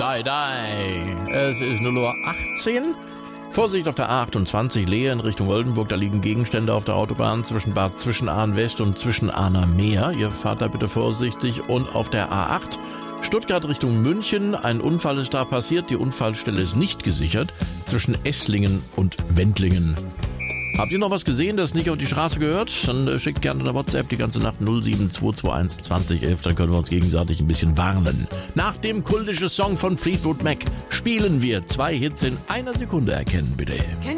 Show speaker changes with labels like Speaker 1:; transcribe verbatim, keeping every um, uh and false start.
Speaker 1: dai, dai. Es ist null Uhr achtzehn. Vorsicht auf der A achtundzwanzig Lehe in Richtung Oldenburg. Da liegen Gegenstände auf der Autobahn zwischen Bad Zwischenahn West und Zwischenahner Meer. Ihr fahrt da bitte vorsichtig. Und auf der A acht Stuttgart Richtung München. Ein Unfall ist da passiert. Die Unfallstelle ist nicht gesichert. Zwischen Esslingen und Wendlingen. Habt ihr noch was gesehen, das nicht auf die Straße gehört? Dann äh, schickt gerne eine WhatsApp die ganze Nacht null sieben zwei zwei eins zwanzig elf. Dann können wir uns gegenseitig ein bisschen warnen. Nach dem kultischen Song von Fleetwood Mac spielen wir zwei Hits in einer Sekunde erkennen, bitte.